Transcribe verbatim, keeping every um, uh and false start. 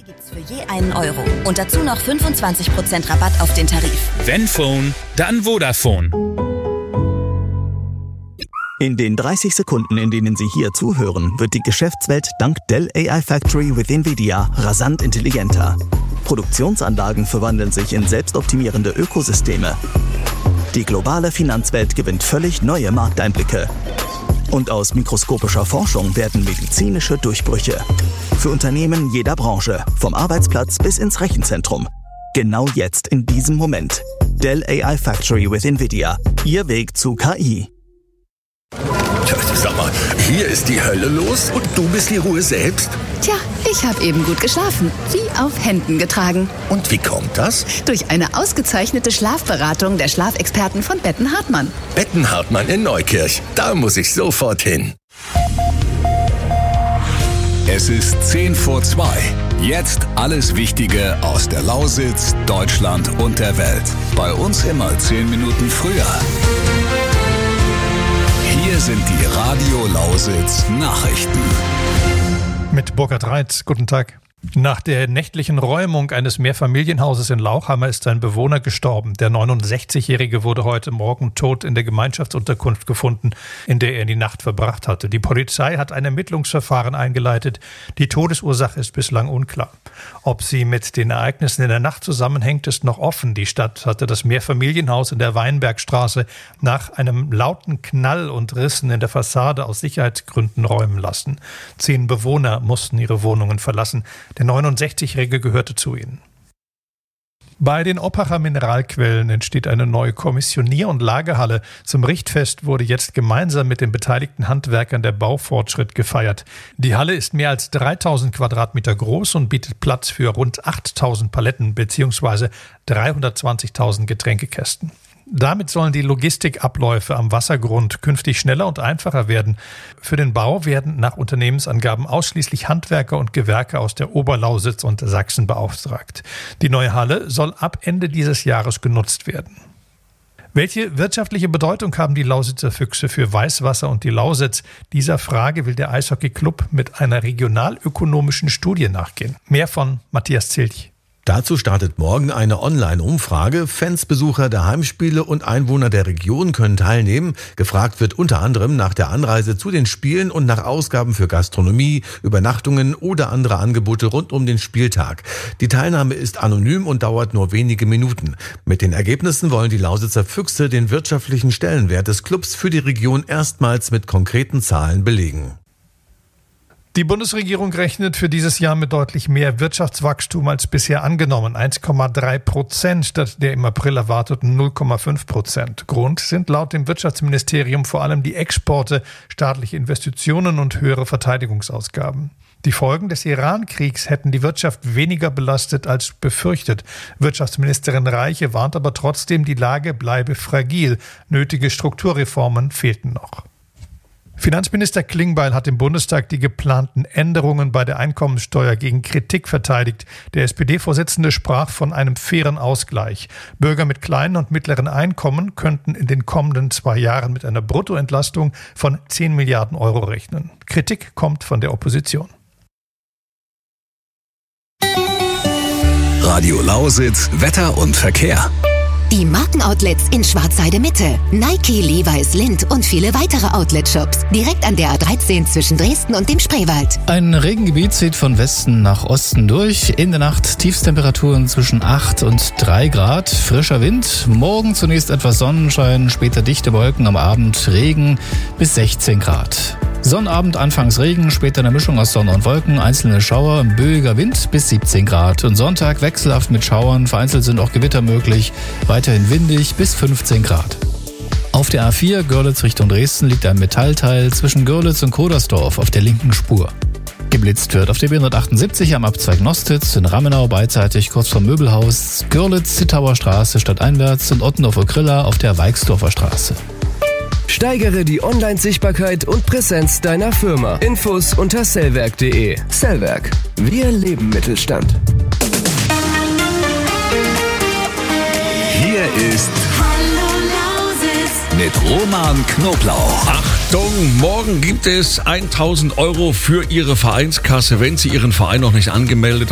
Heute gibt's für je einen Euro und dazu noch fünfundzwanzig Prozent Rabatt auf den Tarif. Wenn Phone, dann Vodafone. In den dreißig Sekunden, in denen Sie hier zuhören, wird die Geschäftswelt dank Dell A I Factory with NVIDIA rasant intelligenter. Produktionsanlagen verwandeln sich in selbstoptimierende Ökosysteme. Die globale Finanzwelt gewinnt völlig neue Markteinblicke. Und aus mikroskopischer Forschung werden medizinische Durchbrüche. Für Unternehmen jeder Branche, vom Arbeitsplatz bis ins Rechenzentrum. Genau jetzt, in diesem Moment. Dell A I Factory with NVIDIA. Ihr Weg zu K I. Sag mal, hier ist die Hölle los und du bist die Ruhe selbst? Tja, ich habe eben gut geschlafen, wie auf Händen getragen. Und wie kommt das? Durch eine ausgezeichnete Schlafberatung der Schlafexperten von Betten Hartmann. Betten Hartmann in Neukirch, da muss ich sofort hin. Es ist zehn vor zwei. Jetzt alles Wichtige aus der Lausitz, Deutschland und der Welt. Bei uns immer zehn Minuten früher. Hier sind die Radio Lausitz Nachrichten. Mit Burkhard Reitz, guten Tag. Nach der nächtlichen Räumung eines Mehrfamilienhauses in Lauchhammer ist ein Bewohner gestorben. Der neunundsechzigjährige wurde heute Morgen tot in der Gemeinschaftsunterkunft gefunden, in der er die Nacht verbracht hatte. Die Polizei hat ein Ermittlungsverfahren eingeleitet. Die Todesursache ist bislang unklar. Ob sie mit den Ereignissen in der Nacht zusammenhängt, ist noch offen. Die Stadt hatte das Mehrfamilienhaus in der Weinbergstraße nach einem lauten Knall und Rissen in der Fassade aus Sicherheitsgründen räumen lassen. Zehn Bewohner mussten ihre Wohnungen verlassen. Der neunundsechzigjährige gehörte zu ihnen. Bei den Oppacher Mineralquellen entsteht eine neue Kommissionier- und Lagerhalle. Zum Richtfest wurde jetzt gemeinsam mit den beteiligten Handwerkern der Baufortschritt gefeiert. Die Halle ist mehr als dreitausend Quadratmeter groß und bietet Platz für rund achttausend Paletten bzw. dreihundertzwanzigtausend Getränkekästen. Damit sollen die Logistikabläufe am Wassergrund künftig schneller und einfacher werden. Für den Bau werden nach Unternehmensangaben ausschließlich Handwerker und Gewerke aus der Oberlausitz und Sachsen beauftragt. Die neue Halle soll ab Ende dieses Jahres genutzt werden. Welche wirtschaftliche Bedeutung haben die Lausitzer Füchse für Weißwasser und die Lausitz? Dieser Frage will der Eishockey-Club mit einer regionalökonomischen Studie nachgehen. Mehr von Matthias Zilch. Dazu startet morgen eine Online-Umfrage. Fans, Besucher der Heimspiele und Einwohner der Region können teilnehmen. Gefragt wird unter anderem nach der Anreise zu den Spielen und nach Ausgaben für Gastronomie, Übernachtungen oder andere Angebote rund um den Spieltag. Die Teilnahme ist anonym und dauert nur wenige Minuten. Mit den Ergebnissen wollen die Lausitzer Füchse den wirtschaftlichen Stellenwert des Clubs für die Region erstmals mit konkreten Zahlen belegen. Die Bundesregierung rechnet für dieses Jahr mit deutlich mehr Wirtschaftswachstum als bisher angenommen. eins Komma drei Prozent statt der im April erwarteten null Komma fünf Prozent. Grund sind laut dem Wirtschaftsministerium vor allem die Exporte, staatliche Investitionen und höhere Verteidigungsausgaben. Die Folgen des Iran-Kriegs hätten die Wirtschaft weniger belastet als befürchtet. Wirtschaftsministerin Reiche warnt aber trotzdem, die Lage bleibe fragil. Nötige Strukturreformen fehlten noch. Finanzminister Klingbeil hat im Bundestag die geplanten Änderungen bei der Einkommensteuer gegen Kritik verteidigt. Der S P D-Vorsitzende sprach von einem fairen Ausgleich. Bürger mit kleinen und mittleren Einkommen könnten in den kommenden zwei Jahren mit einer Bruttoentlastung von zehn Milliarden Euro rechnen. Kritik kommt von der Opposition. Radio Lausitz, Wetter und Verkehr. Die Markenoutlets in Schwarzheide Mitte, Nike, Levi's, Lindt und viele weitere Outlet-Shops. Direkt an der A dreizehn zwischen Dresden und dem Spreewald. Ein Regengebiet zieht von Westen nach Osten durch. In der Nacht Tiefstemperaturen zwischen acht und drei Grad. Frischer Wind. Morgen zunächst etwas Sonnenschein, später dichte Wolken, am Abend Regen bis sechzehn Grad. Sonnabend anfangs Regen, später eine Mischung aus Sonne und Wolken, einzelne Schauer, böiger Wind bis siebzehn Grad. Und Sonntag wechselhaft mit Schauern, vereinzelt sind auch Gewitter möglich, weiterhin windig bis fünfzehn Grad. Auf der A vier Görlitz Richtung Dresden liegt ein Metallteil zwischen Görlitz und Kodersdorf auf der linken Spur. Geblitzt wird auf der B hundertachtundsiebzig am Abzweig Nostitz, in Ramenau beidseitig kurz vom Möbelhaus, Görlitz-Zittauer Straße stadteinwärts und Ottendorfer-Kriller auf der Weixdorfer Straße. Steigere die Online-Sichtbarkeit und Präsenz deiner Firma. Infos unter sellwerk punkt de. Sellwerk. Wir leben Mittelstand. Hier ist mit Roman Knoblauch. Achtung, morgen gibt es tausend Euro für Ihre Vereinskasse, wenn Sie Ihren Verein noch nicht angemeldet